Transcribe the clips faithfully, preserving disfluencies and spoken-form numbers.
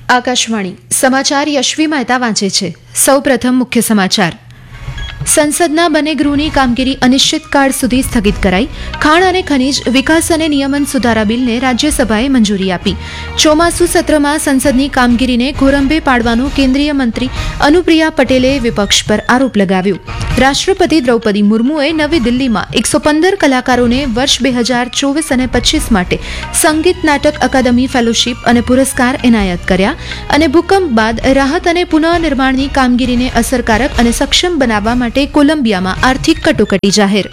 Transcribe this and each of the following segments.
આકાશવાણી સમાચાર યશવી મહેતા વાંચે છે. સૌપ્રથમ મુખ્ય સમાચાર. સંસદના બંને ગૃહની કામગીરી અનિશ્ચિતકાળ સુધી સ્થગિત કરાઈ. ખાણ અને ખનીજ વિકાસ અને નિયમન સુધારા બિલને રાજ્યસભાએ મંજૂરી આપી. ચોમાસુ સત્રમાં સંસદની કામગીરીને ખોરંભે પાડવાનો કેન્દ્રીય મંત્રી અનુપ્રિયા પટેલે વિપક્ષ પર આરોપ લગાવ્યો. રાષ્ટ્રપતિ દ્રૌપદી મુર્મુએ નવી દિલ્હીમાં એકસો પંદર કલાકારોને વર્ષ બે હજાર ચોવીસ અને પચીસ માટે સંગીત નાટક અકાદમી ફેલોશીપ અને પુરસ્કાર એનાયત કર્યા. અને ભૂકંપ બાદ રાહત અને પુનઃનિર્માણની કામગીરીને અસરકારક અને સક્ષમ બનાવવા માટે કોલંબિયામાં આર્થિક કટોકટી જાહેર.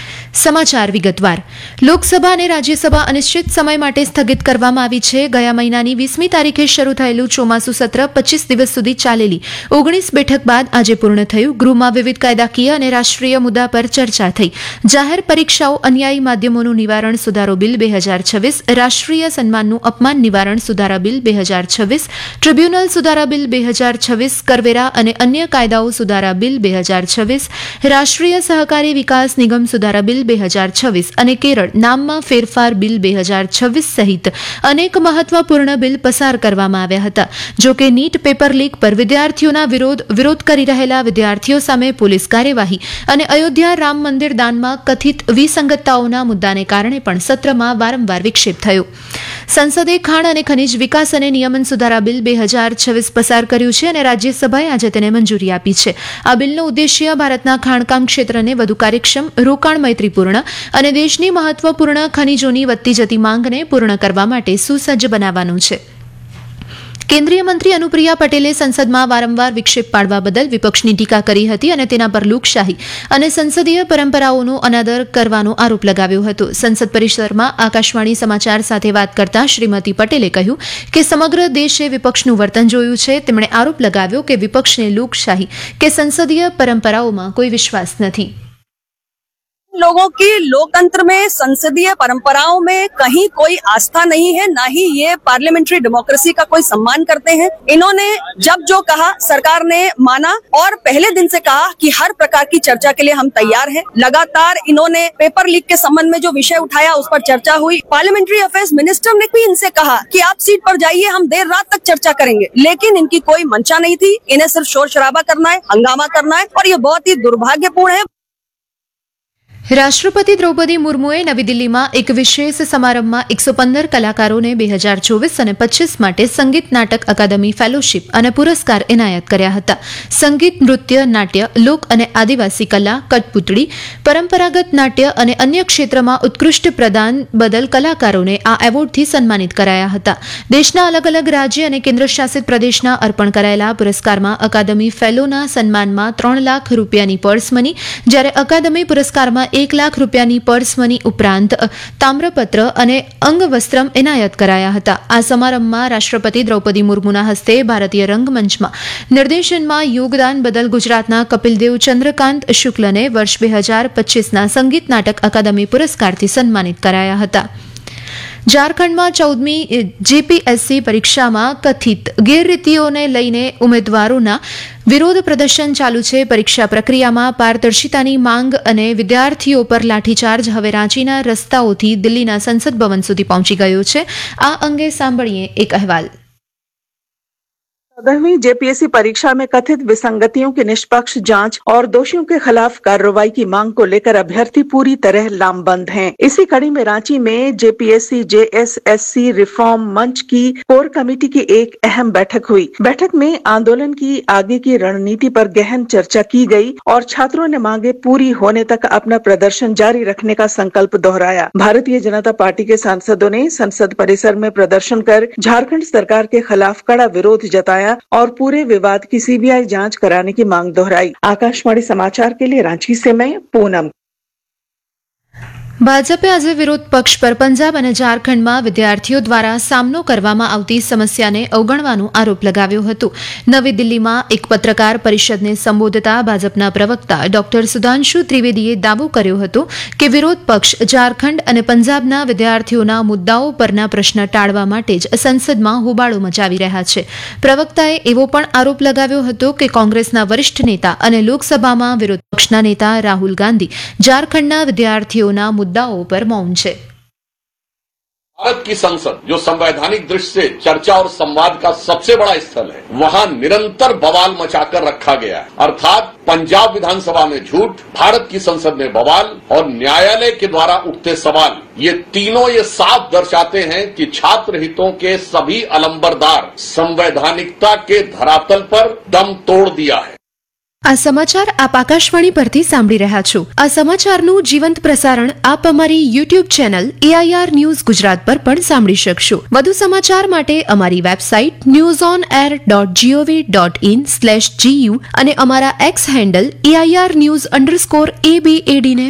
સમાચાર વિગતવાર. લોકસભા અને રાજ્યસભા અનિશ્ચિત સમય માટે સ્થગિત કરવામાં આવી છે. ગયા મહિનાની વીસમી તારીખે શરૂ થયેલું ચોમાસુ સત્ર પચીસ દિવસ સુધી ચાલેલી ઓગણીસ બેઠક બાદ આજે પૂર્ણ થયું. ગૃહમાં વિવિધ કાયદાકીય અને રાષ્ટ્રીય મુદ્દા પર ચર્ચા થઈ. જાહેર પરીક્ષાઓ, અન્યાયી માધ્યમોનું નિવારણ સુધારો બિલ બે હજાર છવ્વીસ, રાષ્ટ્રીય સન્માનનું અપમાન નિવારણ સુધારા બિલ બે હજાર છવ્વીસ, ટ્રિબ્યુનલ સુધારા બિલ બે હજાર છવ્વીસ, કરવેરા અને અન્ય કાયદાઓ સુધારા બિલ બે હજાર છવ્વીસ, રાષ્ટ્રીય સહકારી વિકાસ નિગમ સુધારા બિલ બે હજાર છવ્વીસ અને કેરળ નામમાં ફેરફાર બિલ બે હજાર છવ્વીસ સહિત અનેક મહત્વપૂર્ણ બિલ પસાર કરવામાં આવ્યા હતા. જો કે નીટ પેપર લીક પર વિદ્યાર્થીઓના વિરોધ વિરોધ કરી રહેલા વિદ્યાર્થીઓ સામે પોલીસ કાર્યવાહી અને અયોધ્યા રામ મંદિર દાનમાં કથિત વિસંગતતાઓના મુદ્દાને કારણે પણ સત્રમાં વારંવાર વિક્ષેપ થયો. સંસદે ખાણ અને ખનીજ વિકાસ અને નિયમન સુધારા બિલ બે હજાર છવ્વીસ પસાર કર્યું છે અને રાજ્યસભાએ આજે તેને મંજૂરી આપી છે. આ બિલનો ઉદ્દેશ્ય ભારતના ખાણકામ ક્ષેત્રને વધુ કાર્યક્ષમ, રોકાણ મૈત્રીપૂર્ણ અને દેશની મહત્વપૂર્ણ ખનીજોની વધતી જતી માંગને પૂર્ણ કરવા માટે સુસજ્જ બનાવવાનું છે. કેન્દ્રીય મંત્રી અનુપ્રિયા પટેલે સંસદમાં વારંવાર વિક્ષેપ પાડવા બદલ વિપક્ષની ટીકા કરી હતી અને તેના પર લોકશાહી અને સંસદીય પરંપરાઓનો અનાદર કરવાનો આરોપ લગાવ્યો હતો. સંસદ પરિસરમાં આકાશવાણી સમાચાર સાથે વાત કરતા શ્રીમતી પટેલે કહ્યું કે સમગ્ર દેશે વિપક્ષનું વર્તન જોયું છે. તેમણે આરોપ લગાવ્યો કે વિપક્ષને લોકશાહી કે સંસદીય પરંપરાઓમાં કોઈ વિશ્વાસ નથી. लोगों की लोकतंत्र में, संसदीय परंपराओं में कहीं कोई आस्था नहीं है, ना ही ये पार्लियामेंट्री डेमोक्रेसी का कोई सम्मान करते हैं. इन्होंने जब जो कहा सरकार ने माना और पहले दिन से कहा कि हर प्रकार की चर्चा के लिए हम तैयार हैं. लगातार इन्होंने पेपर लीक के संबंध में जो विषय उठाया उस पर चर्चा हुई. पार्लियामेंट्री अफेयर्स मिनिस्टर ने भी इनसे कहा कि आप सीट पर जाइए, हम देर रात तक चर्चा करेंगे, लेकिन इनकी कोई मंशा नहीं थी. इन्हें सिर्फ शोर शराबा करना है, हंगामा करना है और ये बहुत ही दुर्भाग्यपूर्ण है. રાષ્ટ્રપતિ દ્રૌપદી મુર્મુએ નવી દિલ્હીમાં એક વિશેષ સમારંભમાં એકસો પંદર કલાકારોને બે હજાર ચોવીસ અને પચીસ માટે સંગીત નાટક અકાદમી ફેલોશીપ અને પુરસ્કાર એનાયત કર્યા હતા. સંગીત, નૃત્ય, નાટ્ય, લોક અને આદિવાસી કલા, કઠપૂતળી, પરંપરાગત નાટ્ય અને અન્ય ક્ષેત્રમાં ઉત્કૃષ્ટ પ્રદાન બદલ કલાકારોને આ એવોર્ડથી સન્માનિત કરાયા હતા. દેશના અલગ અલગ રાજ્ય અને કેન્દ્રશાસિત પ્રદેશના અર્પણ કરાયેલા પુરસ્કારમાં અકાદમી ફેલોના સન્માનમાં ત્રણ લાખ રૂપિયાની પર્સ મની, જ્યારે અકાદમી પુરસ્કારમાં એક લાખ રૂપિયાની પર્સ મની ઉપરાંત તામ્રપત્ર અને અંગવસ્ત્રમ એનાયત કરાયા હતા. આ સમારંભમાં રાષ્ટ્રપતિ દ્રૌપદી મુર્મુના હસ્તે ભારતીય રંગમંચમાં નિર્દેશનમાં યોગદાન બદલ ગુજરાતના કપિલદેવ ચંદ્રકાંત શુક્લને વર્ષ બે હજાર પચીસના સંગીત નાટક અકાદમી પુરસ્કારથી સન્માનિત કરાયા હતા. ઝારખંડમાં ચૌદમી જીપીએસસી પરીક્ષામાં કથિત ગેરરીતિઓને લઈને ઉમેદવારોના વિરોધ પ્રદર્શન ચાલુ છે. પરીક્ષા પ્રક્રિયામાં પારદર્શિતાની માંગ અને વિદ્યાર્થીઓ પર લાઠીચાર્જ હવે રાંચીના રસ્તાઓથી દિલ્હીના સંસદ ભવન સુધી પહોંચી ગયો છે. આ અંગે સાંભળીએ એક અહેવાલ. चौदहवीं जेपीएससी परीक्षा में कथित विसंगतियों की निष्पक्ष जांच और दोषियों के खिलाफ कार्रवाई की मांग को लेकर अभ्यर्थी पूरी तरह लामबंद हैं. इसी कड़ी में रांची में जेपीएससी जेएसएससी रिफॉर्म मंच की कोर कमेटी की एक अहम बैठक हुई. बैठक में आंदोलन की आगे की रणनीति पर गहन चर्चा की गई और छात्रों ने मांगे पूरी होने तक अपना प्रदर्शन जारी रखने का संकल्प दोहराया. भारतीय जनता पार्टी के सांसदों ने संसद परिसर में प्रदर्शन कर झारखंड सरकार के खिलाफ कड़ा विरोध जताया और पूरे विवाद की सीबीआई जांच कराने की मांग दोहराई. आकाशवाणी समाचार के लिए रांची से मैं पूनम. ભાજપે આજે વિરોધ પક્ષ પર પંજાબ અને ઝારખંડમાં વિદ્યાર્થીઓ દ્વારા સામનો કરવામાં આવતી સમસ્યાને અવગણવાનો આરોપ લગાવ્યો હતો. નવી દિલ્હીમાં એક પત્રકાર પરિષદને સંબોધતા ભાજપના પ્રવક્તા ડોક્ટર સુધાંશુ ત્રિવેદીએ દાવો કર્યો હતો કે વિરોધ પક્ષ ઝારખંડ અને પંજાબના વિદ્યાર્થીઓના મુદ્દાઓ પરના પ્રશ્ન ટાળવા માટે જ સંસદમાં હોબાળો મચાવી રહ્યા છે. પ્રવક્તાએ એવો પણ આરોપ લગાવ્યો હતો કે કોંગ્રેસના વરિષ્ઠ નેતા અને લોકસભામાં વિરોધ પક્ષના નેતા રાહુલ ગાંધી ઝારખંડના વિદ્યાર્થીઓના મુદ્દાઓ પર મૌન છે. भारत की संसद जो संवैधानिक दृष्टि से चर्चा और संवाद का सबसे बड़ा स्थल है, वहां निरंतर बवाल मचाकर रखा गया है। अर्थात पंजाब विधानसभा में झूठ, भारत की संसद में बवाल और न्यायालय के द्वारा उठते सवाल, ये तीनों ये साफ दर्शाते हैं कि छात्र हितों के सभी अलंबरदार संवैधानिकता के धरातल पर दम तोड़ दिया है। આ સમાચાર આપ આકાશવાણી પરથી સાંભળી રહ્યા છો। આ સમાચારનું જીવંત પ્રસારણ આપ અમારી YouTube channel AIR news Gujarat પર પણ સાંભળી શકશો। વધુ સમાચાર માટે અમારી website news on air dot GOV dot in slash GU અને અમારા x handle AIR news underscore એબીએડી ને